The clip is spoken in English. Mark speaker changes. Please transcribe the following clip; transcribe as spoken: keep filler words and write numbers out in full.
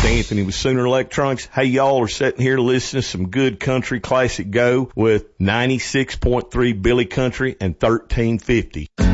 Speaker 1: Anthony with Sooner Electronics. Hey, y'all are sitting here listening to some good country classic go with ninety-six point three Billy Country and thirteen fifty.